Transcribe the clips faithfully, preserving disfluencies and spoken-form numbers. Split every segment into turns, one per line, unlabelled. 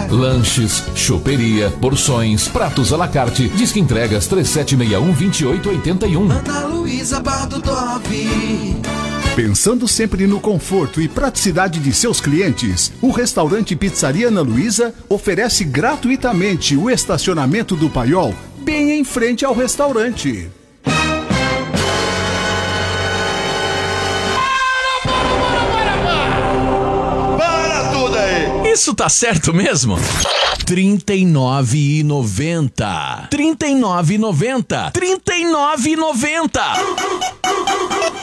Lanches, choperia, porções, pratos à la carte. Disque entregas três sete seis um, dois oito oito um.
Ana Luísa Bar do Top.
Pensando sempre no conforto e praticidade de seus clientes, o restaurante Pizzaria Ana Luísa oferece gratuitamente o estacionamento do Paiol bem em frente ao restaurante.
Isso tá certo mesmo? trinta e nove reais e noventa centavos. trinta e nove reais e noventa centavos. trinta e nove reais e noventa centavos.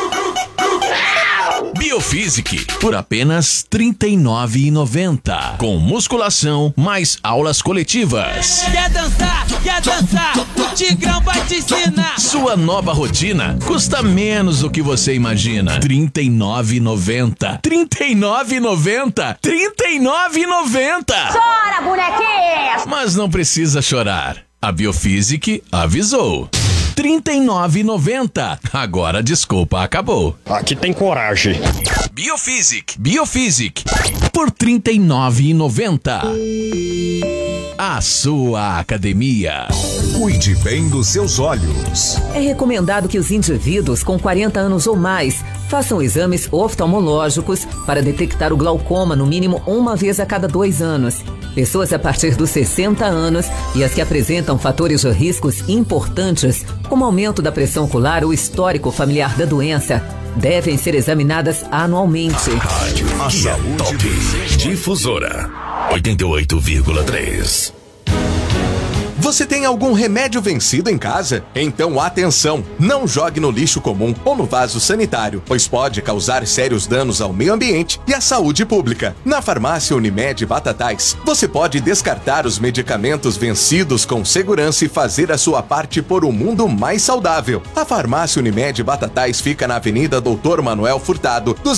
Biofísic por apenas trinta e nove reais e noventa centavos. Com musculação mais aulas coletivas.
Quer dançar? Quer dançar? O Tigrão vai te ensinar.
Sua nova rotina custa menos do que você imagina. trinta e nove reais e noventa centavos. trinta e nove reais e noventa centavos. trinta e nove reais e noventa centavos.
Chora, bonequinha!
Mas não precisa chorar. A Biofísic avisou. trinta e nove reais e noventa centavos. Agora a desculpa acabou.
Aqui tem coragem.
Biofísic. Biofísic. Por trinta e nove reais e noventa centavos. A sua academia.
Cuide bem dos seus olhos.
É recomendado que os indivíduos com quarenta anos ou mais façam exames oftalmológicos para detectar o glaucoma no mínimo uma vez a cada dois anos. Pessoas a partir dos sessenta anos e as que apresentam fatores de riscos importantes, como aumento da pressão ocular ou histórico familiar da doença, devem ser examinadas anualmente.
Rádio a Saúde Top. Difusora oitenta e oito vírgula três.
Você tem algum remédio vencido em casa? Então atenção! Não jogue no lixo comum ou no vaso sanitário, pois pode causar sérios danos ao meio ambiente e à saúde pública. Na farmácia Unimed Batatais, você pode descartar os medicamentos vencidos com segurança e fazer a sua parte por um mundo mais saudável. A farmácia Unimed Batatais fica na Avenida Doutor Manuel Furtado,